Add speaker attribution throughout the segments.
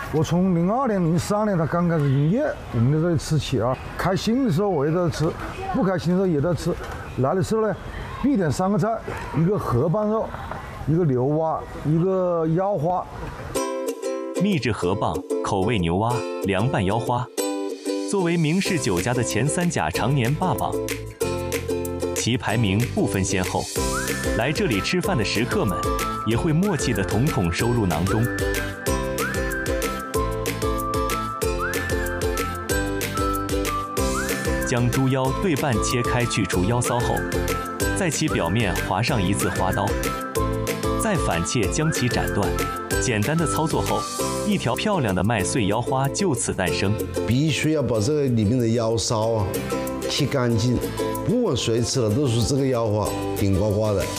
Speaker 1: 我从02年、03年它刚开始营业，我们在这里吃起啊。开心的时候我也在这吃，不开心的时候也在吃。来的时候呢，必点3个菜，一个河蚌肉，一个牛蛙，一个腰花。
Speaker 2: 秘制河蚌、口味牛蛙、凉拌腰花，作为名士酒家的前3甲常年霸榜，其排名不分先后。来这里吃饭的食客们也会默契地统统收入囊中。将猪腰对半切开，去除腰骚后，在其表面划上1字花刀，再反切将其斩断。简单的操作后，一条漂亮的麦穗腰花就此诞生。
Speaker 3: 必须要把这个里面的腰骚啊剔干净，不管谁吃了都是这个腰花顶呱呱的。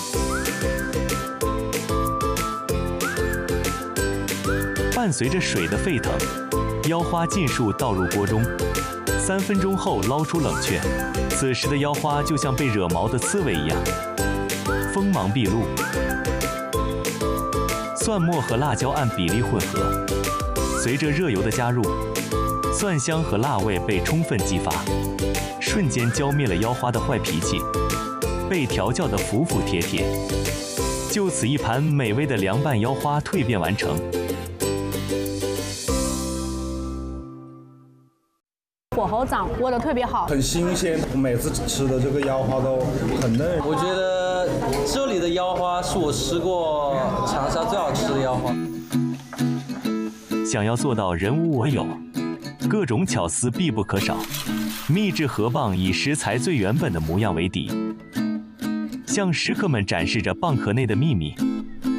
Speaker 2: 伴随着水的沸腾，腰花尽数倒入锅中，3分钟后捞出冷却。此时的腰花就像被惹毛的刺猬一样，锋芒毕露。蒜末和辣椒按比例混合，随着热油的加入，蒜香和辣味被充分激发，瞬间浇灭了腰花的坏脾气，被调教得服服帖帖。就此，一盘美味的凉拌腰花蜕变完成。
Speaker 4: 火候掌握的特别好，
Speaker 5: 很新鲜，每次吃的这个腰花都很嫩。
Speaker 6: 我觉得这里的腰花是我吃过长沙最好吃的腰花。
Speaker 2: 想要做到人无我有，各种巧思必不可少。秘制河蚌以食材最原本的模样为底，向食客们展示着蚌壳内的秘密。